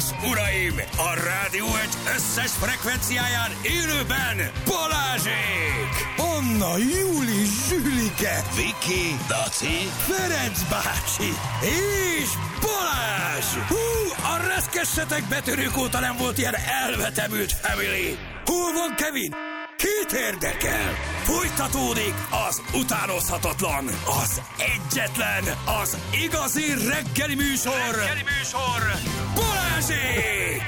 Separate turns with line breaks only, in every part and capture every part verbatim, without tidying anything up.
és uraim, a Rádió egy összes frekvenciáján élőben Balázsék! Anna, Júli, Zsülike, Viki, Daci, Ferenc bácsi és Balázs! Hú, a reszkessetek betörők óta nem volt ilyen elvetemült family! Hol van Kevin? Két érdekel! Folytatódik az utánozhatatlan, az egyetlen, az igazi reggeli műsor! Reggeli műsor! Balázsék!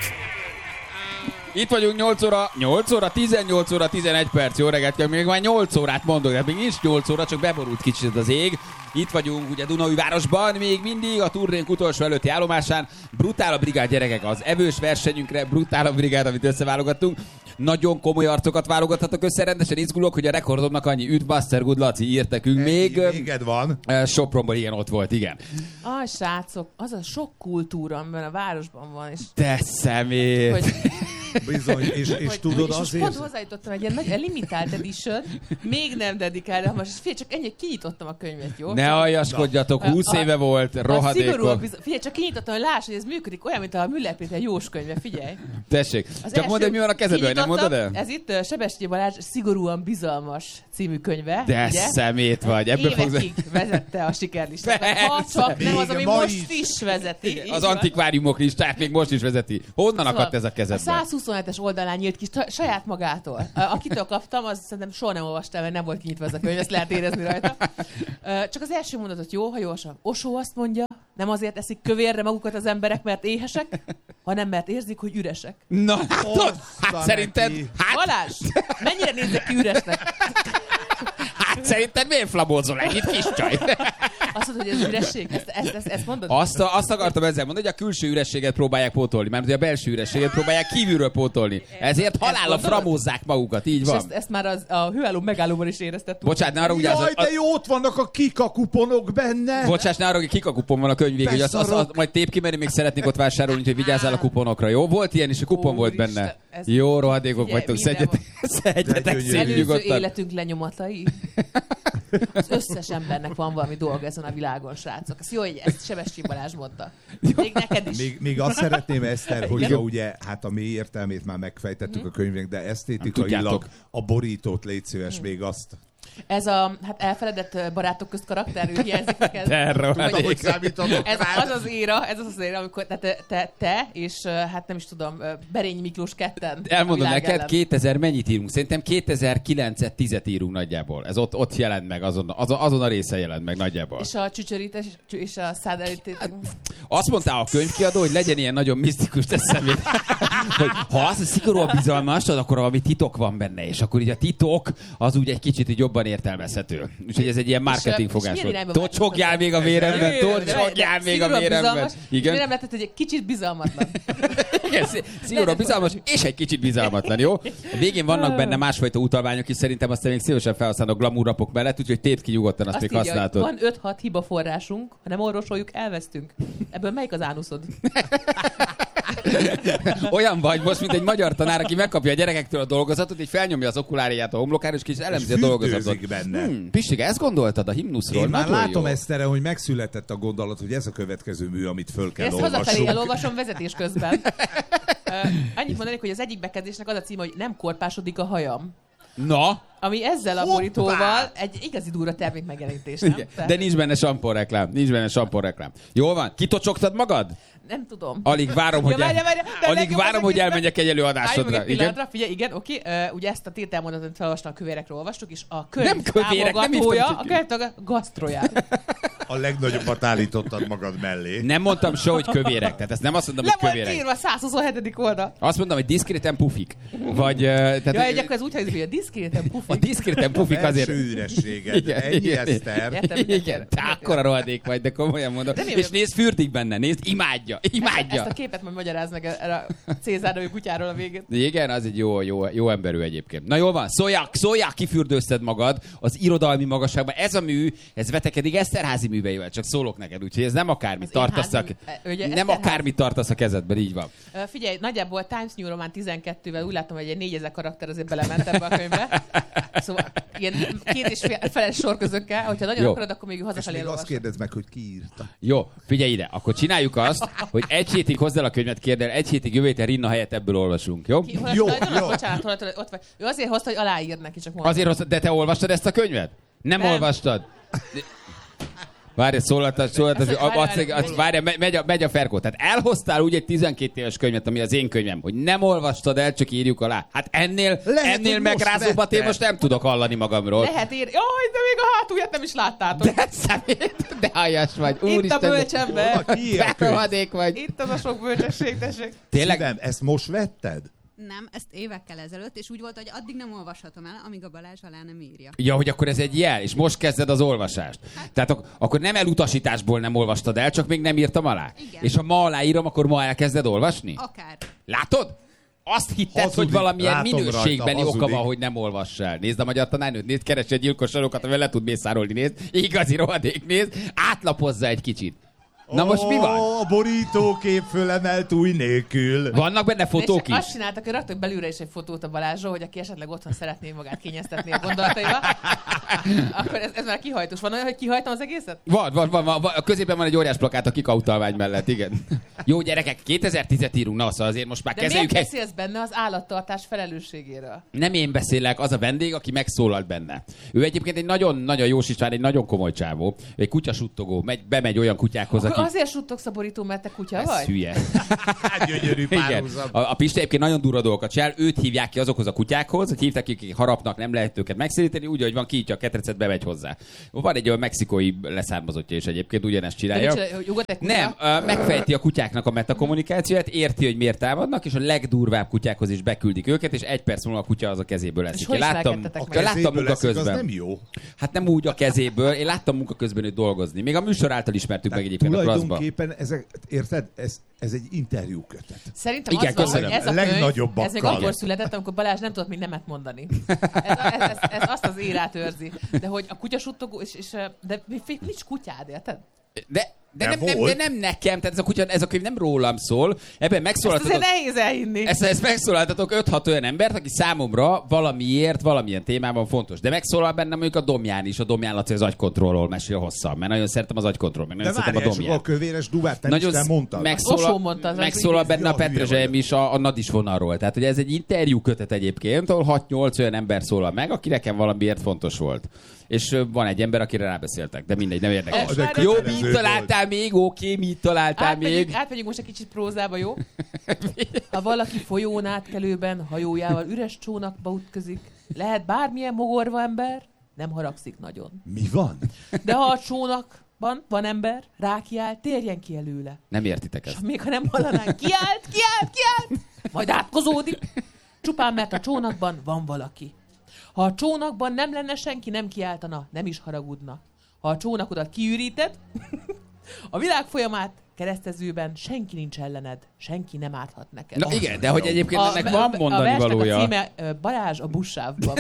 Itt vagyunk nyolc óra, nyolc óra, tizennyolc óra, tizenegy perc, jó reggelt, még már nyolc órát mondok, de még nincs nyolc óra, csak beborult kicsit az ég. Itt vagyunk ugye Dunaújvárosban, még mindig a turnénk utolsó előtti állomásán. Brutál a brigád, gyerekek, az evős versenyünkre brutál a brigád, amit összeválogattunk. Nagyon komoly arcokat válogathatok össze, rendesen izgulok, hogy a rekordomnak annyi üt, Buster Good Laci írt nekünk még.
Méged van.
Sopronban igen, ott volt, igen.
Ah, srácok, az a sok kultúra, amiben a városban van. És
te szemét!
hogy...
Bizony, és, és
hogy,
tudod
és
azért...
pont hozzájutottam egy ilyen nagy limitált edition, még nem dedikált, de most figyelj, csak ennyi, kinyitottam a könyvet, jó?
Ne aljaskodjatok, húsz éve volt, rohadékok.
Biz... Figyelj, csak kinyitottam, hogy láss, hogy ez működik, olyan, mint a Müller Péter Jós könyve, figyelj.
Tessék,
Az
csak mondd, hogy mi van a kezedben, nem mondod el?
Ez itt uh, Sebestyén Balázs Szigorúan bizalmas című könyve.
De
ugye?
szemét vagy. Ebből
évekig fogsz... vezette a sikerlistát. Ha csak nem az, ami most is, is vezeti.
Az antikváriumok listát még most is vezeti. Honnan szóval akadt ez a kezedben?
A százhuszonhetes oldalán nyílt ki saját magától. Akitől kaptam, az szerintem soha nem olvastam, mert nem volt kinyitva ez a könyv, ezt lehet érezni rajta. Csak az első mondatot jó, ha olvasom. Osó azt mondja, nem azért eszik kövérre magukat az emberek, mert éhesek, hanem mert érzik, hogy üresek.
Na, hát szerinted... Hát...
Balázs, mennyire nézzek ki üresnek?
Hát szerinted miért flamózol ennyit, kis csaj?
Azt mondod, hogy ez üresség? Ezt, ezt, ezt, ezt mondod?
Azt, azt akartam ezzel mondani, hogy a külső ürességet próbálják pótolni, mert a belső ürességet próbálják kívülről pótolni. Ezért halálra framózzák magukat, így van.
És ezt, ezt már az, a hőálló megállóban is érezted.
Bocsánat, ne arra ugye
Jaj,
az...
de jó, ott vannak a kikakuponok benne.
Bocsáss, ne arra, hogy kikakupon van a könyv végül, hogy azt az, az, majd tép ki, mert még szeretnék ott vásárolni, hogy vigyázzál a kuponokra, jó? Volt ilyen is, a kupon
Ó,
volt
Isten,
benne.
ez...
Jó, rohadékok vagytok, szedjetek, szedjetek szép nyugodtan.
életünk lenyomatai. Az összes embernek van valami dolga ezen a világon, srácok. Ez jó, hogy ezt Sebestyén Balázs mondta. Még neked is.
Még, még azt szeretném, Eszter, hogy ugye, hát a mély értelmét már megfejtettük hmm. a könyvnek, de esztétikailag a borítót légy szíves, hmm. még azt.
Ez a hát elfeledett barátok közt karakter, ő hiányzik neked.
Tudod,
hogy számítatok.
Ez az az éra, ez az az éra, amikor te, te, te és hát nem is tudom, Berényi Miklós ketten.
Elmondom neked, ellen. kétezer mennyit írunk? Szerintem kétezer-kilencet tízet írunk nagyjából. Ez ott, ott jelent meg, azon, azon, azon a része jelent meg nagyjából.
És a csücsörítés és a szádelítés. Hát,
azt mondta a könyvkiadó, hogy legyen ilyen nagyon misztikus, teszem, hogy ha az a szigorúan bizalmas, akkor valami titok van benne, és akkor így a titok az úgy egy kicsit így jobban értelmezhető. Úgyhogy ez egy ilyen marketing fogás volt. Tocsogjál még a véremben, tocsogjál még a véremben.
Igen. Nem lehetett, hogy egy kicsit bizalmatlan.
Szigorúan bizalmas, és egy kicsit bizalmatlan, jó? A végén vannak benne másfajta utalványok is, szerintem azt még szívesen felhasználok glamourrapok mellett, úgyhogy tépd ki nyugodtan, azt, azt még használhatod.
Van öt-hat hibaforrásunk, ha nem orvosoljuk, elvesztünk. Ebből melyik az ánuszod?
Olyan vagy most, mint egy magyar tanár, aki megkapja a gyerekektől a dolgozatot, így felnyomja az okuláriát a homlokára, és kis elemzi a dolgozatot.
Benne.
Hmm, Pistik, ezt gondoltad a himnuszról?
Én már
nagyon
látom
jó.
Esztere, hogy megszületett a gondolat, hogy ez a következő mű, amit föl kell
ezt
olvassunk.
Ezt hazafelé elolvasom vezetés közben. uh, annyit mondanék, hogy az egyik bekezdésnek az a címe, hogy nem korpásodik a hajam.
Na?
Ami ezzel a borítóval egy igazi durva termék megjelenítés, nem?
De nincs benne samponreklám, nincs benne samponreklám. Jól van? Kitocsogtad magad?
Nem tudom.
Alig várom, hogy,
ja, várja, várja,
el... Alig várom, hogy elmenjek egy előadásodra.
Igen? Figyelj, igen, oké. Uh, ugye ezt a tételmondatot felolvastam, a kövérekről olvastuk, és a könyv
nem kövérek,
támogatója, nem a könyv gasztroját.
A legnagyobbat állítottad magad mellé.
Nem mondtam soha, hogy kövérek, tehát ezt nem azt mondom,
le
hogy kövérek.
Le volt írva a százhuszonhetedik oldal.
Azt mondom, hogy diszkréten pufik. Vagy... Uh, tehát,
ja, egy akkor ez úgy hangzik, hogy a diszkréten pufik.
A diszkréten pufik azért...
A belső ürességed. Ennyi, Eszter.
Igen, te akkora rohadék vagy, de komolyan mondom. És nézd, fürdik benne, nézd, imádja, imádja.
Ezt a képet majd magyaráz meg erre a Cézárnői kutyáról a végén.
Igen, az egy jó, jó, jó emberű egyébként. Na jól van, szóljak, szóljak, kifürdőzted magad az irodalmi magasságban. Ez a mű, ez vetekedik Eszterházy műveivel, csak szólok neked, úgyhogy ez nem akármit tartasz a, nem akármit tartasz a kezedben, így van.
Uh, figyelj, nagyjából Times New Roman tizenkettővel úgy látom, hogy egy négyezer karakter azért belement ebbe a könyvbe. Szóval ilyen két és fél feles sorközökkel, hogyha nagyon jó akarod, akkor még hazafelé
elolvasd.
És
azt kérdezd meg, hogy ki írta.
Jó, figyelj ide, akkor csináljuk azt, hogy egy hétig hozzá a könyvet, kérd el, egy hétig jövő héten Rinna helyett ebből olvasunk, jó?
Ki,
Jó,
jó.
jó.
Bocsánat, hol, ott vagy. Ő azért hozta, hogy aláír neki, csak mondom.
Azért hoztad, de te olvastad ezt a könyvet? Nem,
Nem.
olvastad? Várj, szólaltas, szólaltas, várj, megy a, megy a Ferkó. Tehát elhoztál úgy egy tizenkét éves könyvet, ami az én könyvem, hogy nem olvastad el, csak írjuk alá. Hát ennél,
Lehet,
ennél
hogy
megrázóbbat én most nem tudok hallani magamról.
Lehet ír... Jaj, de még a hátulját nem is láttátok.
De szemét, de aljas vagy.
Itt a
Úristen,
bölcsember.
Ilyen könyv.
rohadék vagy.
Itt az a sok bölcsesség, tessék.
Tényleg?
Szívem, ezt most vetted?
Nem, ezt évekkel ezelőtt, és úgy volt, hogy addig nem olvashatom el, amíg a Balázs alá nem írja.
Ja, hogy akkor ez egy jel, és most kezded az olvasást. Tehát ak- akkor nem elutasításból nem olvastad el, csak még nem írtam alá.
Igen.
És ha ma aláírom, akkor ma elkezded olvasni?
Akár.
Látod? Azt hitted,
Hazudik.
hogy valamilyen
Látom
minőségbeli
rajta,
oka
hazudik.
van, hogy nem olvass el. Nézd a magyar tanárnőt, nézd, keresse egy gyilkos sarokat, amivel le tud mészárolni, nézd. Igazi rohadék, nézd. Átlapozza egy kicsit. Na most mi van?
Ó, a borítókép fölemelt új nélkül.
Vannak benne fotók
És
is?
azt csináltak, hogy raktak belülre is egy fotót a Balázsról, hogy aki esetleg otthon szeretné magát kényeztetni a gondolataival, akkor ez, ez már kihajtós. Van olyan, hogy kihajtam az egészet?
Van, van, van, van, a középen van egy óriás plakát a kikautalvány mellett, igen. Jó gyerekek, kétezer-tízet írunk, na szóval azért most már
De
kezeljük.
miért
Egy...
beszélsz benne az állattartás felelősségéről?
Nem én beszélek, az a vendég, aki megszólalt benne. Ő egyébként egy nagyon-nagyon jó István, egy nagyon komoly csávó. Ő egy kutyasuttogó, megy, bemegy olyan kutyákhoz,
Akkor
aki...
azért suttogsz a borító, mert te kutya
Ez
vagy?
hülye.
Gyönyörű
Igen.
párhuzam.
A, a Pisti egyébként nagyon durva dolgokat csinál, őt hívják ki azokhoz a kutyákhoz, hogy hívták, akik harapnak, nem lehet őket megszéríteni, úgy, hogy van kiítja a ketrecet, bemegy hozzá. Van egy olyan mexikói leszármazottja is egyébként, ugyanezt csinálja.
De mit csinál, ugat egy kutya?
Nem, ö, megfejti a kutyáknak a metakommunikációját, érti, hogy miért támadnak, és a legdurvább kutyákhoz is beküldik őket, és egy perc múlva a kutya az a kezéből
És
leszik.
hogy
Én láttam,
ismerkedtetek
A
meg?
én láttam
kezéből
munka
eszik, az
közben.
nem jó.
Hát nem úgy a kezéből, én láttam munka közben őt dolgozni. Még a műsor által ismertük meg egyébként a klaszba.
Tulajdonképpen ezek, érted, ez, ez egy interjú kötet.
Szerintem
Igen,
az van,
köszönöm.
hogy ez a
A
könyv,
legnagyobbakkal.
ez még akkor született, amikor Balázs nem tudott még nemet mondani. Ez, ez, ez, ez azt az érát őrzi. De hogy a kutyasuttogó, és, és, de nincs kutyád, érted?
De, de,
De
nem, nem, de
volt.
nem nekem, tehát ez a, kutya, ez a könyv nem rólam szól. Ebben
Ezt azért
megszólaltatok,
nehéz elhinni.
ezt, ezt megszólaltatok öt-hat olyan embert, aki számomra valamiért, valamilyen témában fontos. De megszólal bennem mondjuk a Domján is, a Domján Laci az agykontrollról mesél hosszan, mert nagyon szeretem az agykontroll, meg
De
nagyon szeretem a
várjál, csak
Domján.
a kövéres duvát nem
Nagyon
is te
sz-
mondtad.
Osó
megszólal,
mondta, az
megszólal
az
benne a
Ja, hülye
Petrezselyem
vagyok.
is a, a Nadis vonalról. Tehát, hogy ez egy interjú kötet egyébként, ahol hat-nyolc olyan ember szólal meg, aki nekem valamiért fontos volt. És ö, van egy ember, akire rábeszéltek, de mindegy, nem érdekes.
Az egy
Jó,
kötelező
mit találtál még? Oké, mit találtál
Átmegyünk,
még?
átmegyünk most egy kicsit prózába, jó? Ha valaki folyón átkelőben hajójával üres csónakba ütközik, lehet bármilyen mogorva ember, nem haragszik nagyon.
Mi van?
De ha a csónakban van ember, rákiáll, térjen ki előle.
Nem értitek ezt.
Még ha nem hallanánk, kiált, kiált, kiált, majd átkozódik. Csupán mert a csónakban van valaki. Ha a csónakban nem lenne senki, nem kiáltana, nem is haragudna. Ha a csónakodat kiüríted, a világ folyamát keresztezőben senki nincs ellened, senki nem árthat neked.
Na igen, de hogy egyébként ennek van
a
mondani
versnek
valója.
a címe ö, Balázs a buszsávban.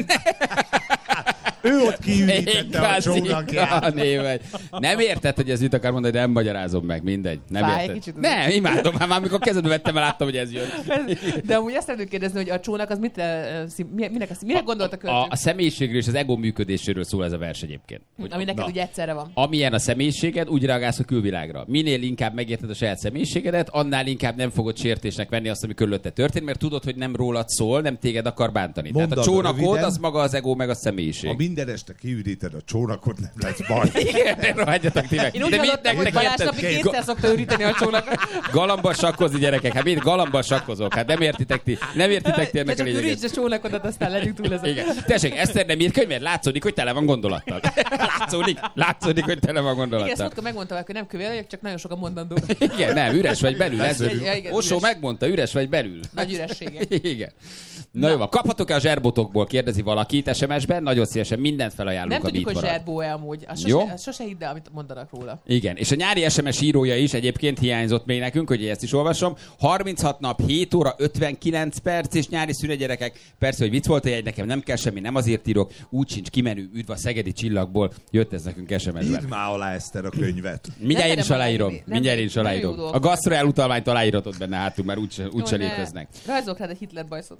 Ő ott kiürítette a
Igazi
csónakját.
kané vagy. Nem érted, hogy ez mit akar mondani, de nem magyarázom meg, mindegy. Nem
Fáj egy
érted.
kicsit az-
Nem, imádom, már amikor kezedbe vettem, el láttam, hogy ez jön.
De amúgy azt szeretném kérdezni, hogy a csónak az mit, ö, szín- mi- minek, a- mire gondolt a
A,
költő?
a személyiségről és az ego működéséről szól ez a vers egyébként. Hogy
Ami neked
Na.
ugye egyszerre van.
amilyen a személyiséged, úgy reagálsz a külvilágra. Minél inkább megérted a saját személyiségedet, annál inkább nem fogod sértésnek venni azt, ami körülötte történt, mert tudod, hogy nem rólad szól, nem téged akar bántani. Tehát a
Mondom
csónakod
röviden.
az maga az ego meg a
Ha
személyiség.
minden este kiüríted a csónakot, nem lesz baj.
Igen, rohadjatok ti meg.
Én úgy
De mit
hallottam, hogy
nektek
Balázs
érted?
napi kétszer szokta üríteni a csónakot.
Galambal sakkozni, gyerekek. Hát mit galambal sakkozok? Hát nem értitek ti. Nem értitek ti
De
ennek a
csak
lényeget.
ürítsd a csónakodat, aztán legyünk túl ezen.
Igen. Tessék, Eszter nem írt könyvet, látszódik, hogy tele van gondolattal. Látszódik, látszódik, hogy tele van
Igen, ezt
gondolattal.
Motka megmondta, hogy nem kövér vagyok, csak nagyon sok a mondandó.
Igen, nem, üres vagy belül. Ez,
Ja, igen,
Osó
üres.
megmondta, üres vagy belül.
Nagy üressége.
Igen. Na, jó, van. Kaphatok-e a zserbotokból? Kérdezi valakit es em es-ben. Nagyon szívesen mindent felajánlunk,
Nem
ami
tudjuk,
itt
hogy
marad.
zserbó-e amúgy. Azt
Jó.
sose, azt sose hidd el, amit mondanak róla.
Igen, és a nyári es em es írója is egyébként hiányzott még nekünk, hogy ezt is olvasom. harminchat nap, hét óra, ötvenkilenc perc és nyári szünet, gyerekek. Persze, hogy vicc volt a jegy, nekem nem kell semmi, nem azért írok. Úgy sincs kimenő, üdv a szegedi csillagból. Jött ez nekünk es em es-ben.
Írd már alá, Eszter, a könyvet.
Mindjárt én
Nem
is
merem
aláírom.
aláírni. Nem,
Mindjárt én is
nem jó
aláírom.
dolgok.
A gasztroel utalványt aláírhatod benne hátul, mert úgyse, úgyse
Jó, ne.
léteznek.
Rajzolok rád egy Hitler bajszot.
Jó,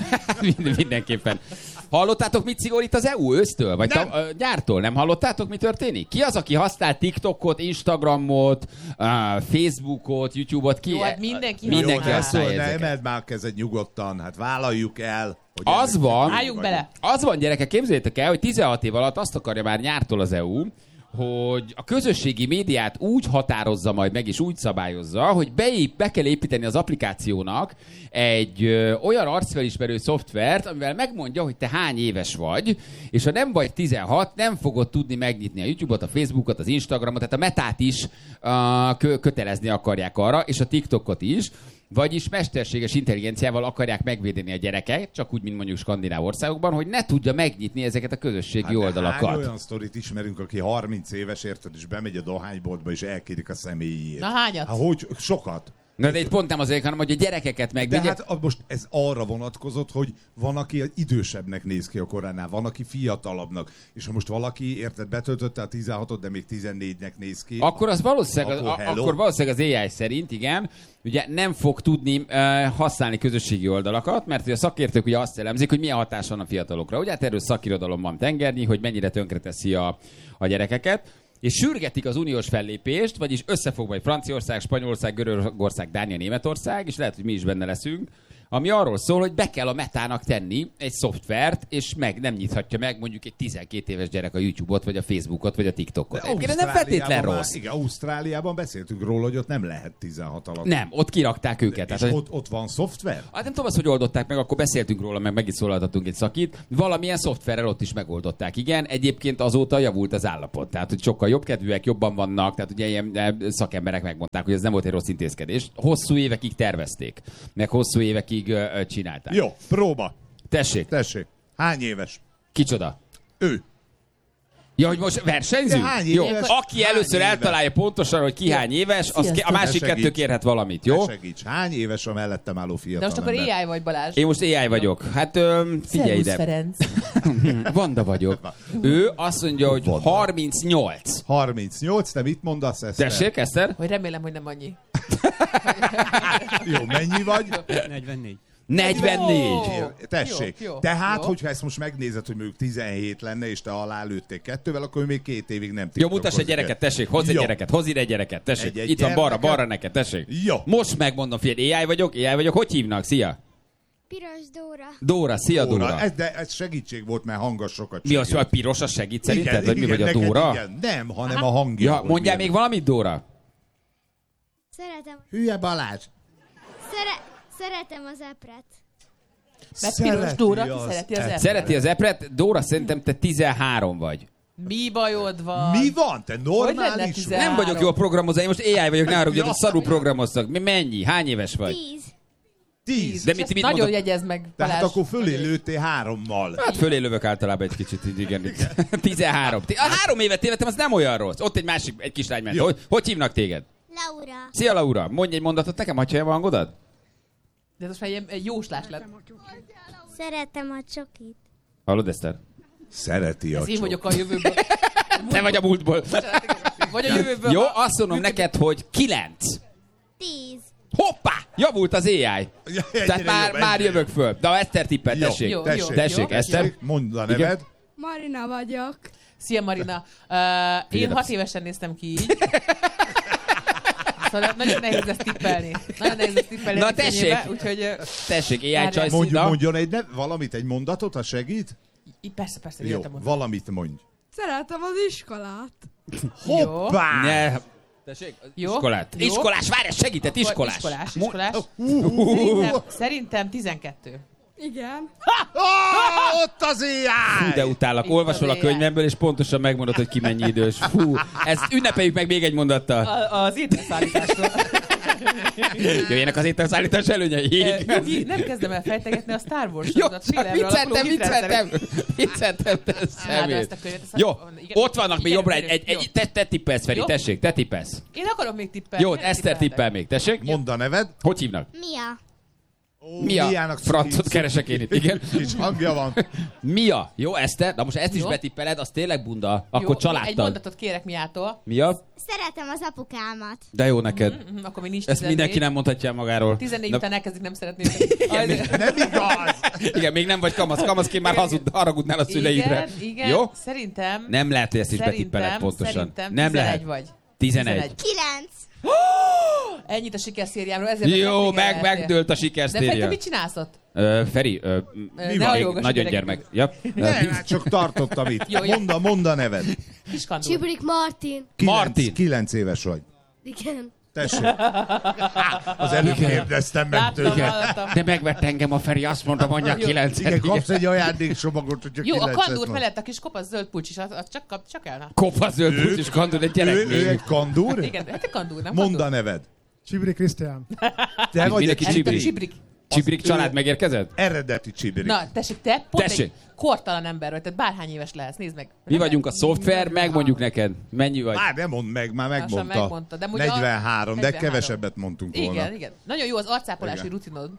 Minden, mindenképpen. Hallottátok, mit szigorít az é u ősztől? Vagy
Nem.
Ta, gyártól? Nem hallottátok, mi történik? Ki az, aki használ TikTokot, Instagramot, uh, Facebookot, YouTube-ot? Ki?
Jó, hát mindenki
mindenki
Jó,
használja
hát, ne
ezeket.
emeld már a kezed nyugodtan, hát vállaljuk el. Hogy
Az
ennek
van,
csak
Álljunk
vagyunk.
bele.
az van, gyerekek, képzeljétek el, hogy tizenhat év alatt azt akarja már nyártól az é u, hogy a közösségi médiát úgy határozza majd meg, és úgy szabályozza, hogy beép, be kell építeni az applikációnak egy ö, olyan arcfelismerő szoftvert, amivel megmondja, hogy te hány éves vagy, és ha nem vagy tizenhat, nem fogod tudni megnyitni a YouTube-ot, a Facebookot, az Instagramot, tehát a Metát is uh, kö- kötelezni akarják arra, és a TikTokot is. Vagyis mesterséges intelligenciával akarják megvédeni a gyereket, csak úgy, mint mondjuk skandináv országokban, hogy ne tudja megnyitni ezeket a közösségi
Hát,
oldalakat.
hány olyan sztorit ismerünk, aki harminc éves, érted, és bemegy a dohányboltba, és elkérik a személyét.
Na hányat?
Hát hogy? Sokat.
Na de itt pont nem azért, hanem hogy a gyerekeket
De
megvédje.
hát a- most ez arra vonatkozott, hogy van, aki idősebbnek néz ki a koránál, van, aki fiatalabbnak, és ha most valaki, érted, betöltötte a tizenhatot, de még tizennégynek néz ki.
Akkor az valószínűleg,
Akkor
az, a,
hello.
akkor valószínűleg az á i szerint, igen, ugye nem fog tudni uh, használni közösségi oldalakat, mert ugye a szakértők ugye azt elemzik, hogy milyen hatás van a fiatalokra. Ugye hát erről szakirodalom van tengernyi, hogy mennyire tönkreteszi a, a gyerekeket. És sürgetik az uniós fellépést, vagyis összefog majd Franciaország, Spanyolország, Görögország, Dánia, Németország, és lehet, hogy mi is benne leszünk, ami arról szól, hogy be kell a Metának tenni egy szoftvert, és meg nem nyithatja meg mondjuk egy tizenkét éves gyerek a YouTube-ot, vagy a Facebookot, vagy a TikTokot. Egyébként ez nem feltétlen
Ausztráliában
rossz.
Már, igen, Ausztráliában beszéltünk róla, hogy ott nem lehet tizenhat alatt.
Nem, ott kirakták őket.
És
Tehát, hogy...
ott, ott van szoftver?
Hát nem tudom azt, hogy oldották meg, akkor beszéltünk róla, meg meg is szólaltattunk egy szakit. Valamilyen szoftverrel ott is megoldották. Igen, egyébként azóta javult az állapot. Tehát, hogy sokkal jobbkedvűek, jobban vannak, tehát ugye ilyen eh, szakemberek megmondták, hogy ez nem volt egy rossz intézkedés. Hosszú évekig tervezték, meg hosszú évekig uh, csinálták.
Jó, próba.
Tessék,
Tessék. Hány éves?
kicsoda?
Ő.
Ja, hogy most versenyzünk?
De hány
Jó,
éves?
aki
Hány
először
éves?
eltalálja pontosan, hogy ki hány éves, az ke- a másik
Ne
kettő
segíts.
kérhet valamit, jó?
Ne segíts. Hány éves a mellettem álló fiatal
De most akkor
ember?
á i vagy, Balázs.
Én most á i vagyok. Hát ö, figyelj
Szervusz,
ide.
Ferenc.
Vanda vagyok. Ő azt mondja, hogy
Vanda.
harmincnyolc.
harmincnyolc, te mit mondasz, Eszter?
Tessék, Eszter?
Hogy remélem, hogy nem annyi.
Jó, mennyi vagy?
negyvennégy.
negyvennégy.
Jó.
Tessék.
Jó, jó,
Tehát,
jó.
hogyha ezt most megnézed, hogy mondjuk tizenhét lenne, és te alá lőttél kettővel, akkor ő még két évig nem
Jó, mutass egy gyereket, tessék, hozz egy
Jó.
gyereket, hozz ide egy gyereket, tessék.
Egy- egy
Itt van balra,
gyermeket.
balra neked, tessék.
Jó.
Most megmondom, figyelj, á i vagyok, á i vagyok, hogy hívnak? Szia.
Piros Dóra.
Dóra, szia Dóra.
Dóra. Ez, de ez segítség volt, mert hangos sokat
Mi az,
segít.
hogy a piros, az segít szerinted?
Igen,
Vagy mi
igen,
vagy a
neked
Dóra?
Igen. Nem, hanem a hangja.
Ja,
hogy
mondjál
milyen.
még valamit, Dóra?
Szeretem,
Hülye Balázs.
szere, szeretem az epret.
Mert piros Dóra, ki
az
szereti az
epret.
epret.
Szereti az epret? Dóra, szerintem te tizenhárom vagy.
Mi bajod van?
Mi van? Te
lenne
normális
tizen-
vagy?
Nem vagyok jó a programozó, én most á i vagyok, ne haragudjatok,
Ja.
szarul programoztak. Mi mennyi? Hány éves vagy?
Tíz.
Tíz.
De
És
mit,
ezt
mit
nagyon
mondod?
jegyez meg,
Tehát
Balázs.
akkor fölé lőttél hárommal.
Hát fölé lövök általában egy kicsit, így igen. Itt. tizenhárom. A három évet tévedtem, az nem olyan rossz. Ott egy másik, egy kislány ment.
Jó.
Hogy, hogy hívnak téged?
Laura.
Szia, Laura. Mondj egy mondatot nekem, hagyja a hangodat?
De ez most már ilyen egy jóslás lett.
Szeretem a csokit.
Hallod, Eszter?
Szereti a
Ez én
csok.
vagyok a jövőből.
Te vagy a múltból.
Vagy a jövőből.
Jó, azt mondom neked, hogy kilenc.
Tíz.
Hoppá! Javult az á i.
Ja,
Tehát
egyre
már,
jobb,
már
egyre
jövök föl. De a Eszter tippel,
Jó,
tessék.
jó,
Tessék,
Tessék,
jó.
Eszter.
Mondd a neved.
Marina vagyok.
Szia, Marina. Uh, én
Figyelj,
hat évesen néztem ki így. Szóval nagyon nehéz ezt tippelni. Nagyon nehéz ezt tippelni.
Na,
egy
tessék.
fényébe, Úgyhogy uh,
Tessék, á i
Várjál.
Csajci.
Mondjon,
Na.
mondjon egy nev, valamit, egy mondatot, ha segít.
így persze, persze.
Jó,
jöttem oda.
valamit mondj.
Szeretem az iskolát.
Hoppá!
Ne. Tessék,
Jó.
iskolát.
Jó.
Iskolás, várj, segített,
Akkor
iskolás.
Iskolás,
Mo-
iskolás.
Uh,
Szerintem, szerintem tizenkettő.
Igen.
Ó, ott az éjjel!
De utálak,
Itt
olvasol a
az á i.
könyvemből, és pontosan megmondod, hogy ki mennyi idős. Fú, ezt ünnepeljük meg még egy mondattal.
A, az ételszállításról.
Jöjjenek az ételszállítás előnyei.
Eh, Jogi, nem kezdem el fejtegetni a Star Wars
Jó,
sorozat félelemre alapuló
vicceltem, vicceltem,
hitrendszerek.
vicceltem, te
Imádom ezt
szemét.
a könyvet. ezt
Jó,
a- igen,
ott vannak még
igen,
jobbra egy,
igen,
egy,
jó.
egy te, te tippelsz, Feri,
Jó.
tessék, te tippelsz.
Én akarok még tippelni.
Jó,
nem
Eszter
tippeltek.
tippel még, tessék.
Mondd a neved.
Hogy hívnak?
Mia.
Ó,
Mia,
Miának
francot
cuki-
keresek én itt, igen.
Kis hangja van.
Mia, jó, Eszter? Na most ezt is
Jó.
betippeled, az tényleg bunda. Akkor
Jó, egy
családtag.
mondatot kérek Miától.
Mia?
Szeretem az apukámat.
De jó neked.
Mhm, akkor még nincs
Ezt
tizennégy.
mindenki nem mondhatja el magáról.
tizennégy
Na-
után elkezdik, nem szeretném. Aj,
Nem igaz!
Igen, még nem vagy kamasz. Kamaszként már hazud, haragudnál a szüleidre.
Igen, igen.
Jó?
Szerintem...
Nem lehet, hogy ezt is
szerintem,
betippeled pontosan.
Szerintem
Nem
tizenegy
lehet.
vagy.
tizenegy.
Kilenc.
Ennyit a sikerszériámról, ezért...
Jó,
meg
meg, megdőlt a
De Feri, te
sikersztéria.
mit csinálsz ott?
Ö, Feri, ö,
Ne
még
hallgass a
nagyon
gyerekeket.
gyermek. Ja.
Nem, hát csak tartottam itt.
Jó, jó.
Mondd a, mondd a neved.
Kiskandul.
Csibrik Martin.
Kilenc,
Martin.
Kilenc éves vagy.
Igen.
Tessék. Az előbb kérdeztem meg
Láttam,
tőle.
hallottam.
De megvett engem a Feri, azt mondta, mondja
Jó.
kilencet.
Igen, kapsz egy ajándékcsomagot, hogyha
Jó, a
kilencet
kandúr
mond.
mellett a kis kopasz zöld pulcs is, az, az csak, kap, csak el.
Kopasz zöld
Ő-
pucs és kandúr, egy gyerek.
Ő, ő
még.
egy kandúr?
Igen, hát a kandúr, nem
Mondd a
kandúr.
neved.
Csibri Krisztián.
Te vagy
mindenki
egy
Csibri.
Csibrik. Csibrik.
Csibrik
ő-
család megérkezett?
Eredeti csibrik.
Na, tessék, te pont
Tessék.
egy kortalan ember vagy, tehát bárhány éves lehetsz, nézd meg.
Mi vagyunk a szoftver, megmondjuk neked. Mennyi vagy?
Már nem mondd meg, már
Lassan
megmondta.
megmondta, de ugye a-
negyvenhárom, de
negyvenhárom.
kevesebbet mondtunk volna.
Igen, igen. Nagyon jó az arcápolási
Igen.
rutinod.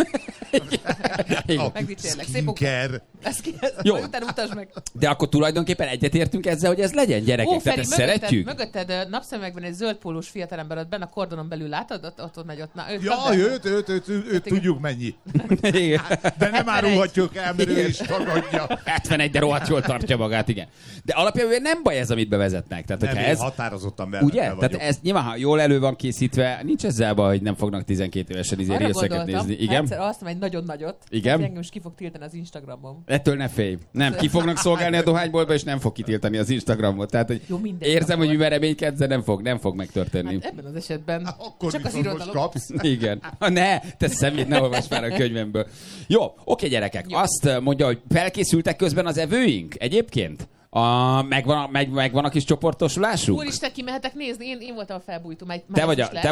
Igen.
Megdicsérlek. Szép ok-
Skincare.
Ez ki, ez
Jó.
majd utána utasd meg.
De akkor tulajdonképpen egyetértünk ezzel, hogy ez legyen gyerekek.
Ó,
Tehát
Feri,
ezt
mögötted,
szeretjük?
mögötted ö, napszemekben egy zöld pólós fiatalember ott benne a kordonon belül, látod? Ott, ott, ott megy ott. Na, őt
Ja,
kapd be.
őt, őt, őt, őt, őt tudjuk mennyi.
Igen.
De nem árulhatjuk el, mert ő is tagadja.
hetvenegy, de rohadt jól tartja magát, igen. De alapjában nem baj ez, amit bevezetnek. Tehát,
Nem,
hogyha
én
ez,
határozottan veled
ugye?
vagyok.
Tehát ez nyilván, ha jól elő van készítve, nincs ezzel baj, hogy nem fognak tizenkét évesen izé
Arra
részeket
gondoltam,
nézni. Igen?
egyszer azt mondom, egy nagyon nagyot.
Igen?
hogy engem is ki fog tiltani az Instagramon.
Ettől ne félj. Nem, ki fognak szolgálni a dohányboltba, és nem fog kitiltani az Instagramot. Tehát, hogy
Jó, mindegy,
érzem,
akkor.
hogy mivel reménykedsz, de nem fog, nem fog megtörténni.
Hát ebben az esetben
Akkor
csak az
viszont most
irodalom.
kapsz.
Igen. Ha ne, te szemét ne olvasd már a könyvemből. Jó, oké gyerekek.
Jó.
Azt mondja, hogy felkészültek közben az evőink egyébként? A, megvan, a, meg, megvan a kis csoportosulásuk?
Úristen, kimehetek nézni, én, én voltam a felbújtó. Már,
Te vagy, a, te